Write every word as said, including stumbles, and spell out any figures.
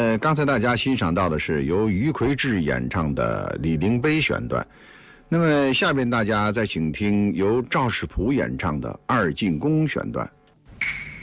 么刚才大家欣赏到的是由于魁智演唱的《李陵碑》选段，那么下面大家再请听由赵世普演唱的《二进宫》选段。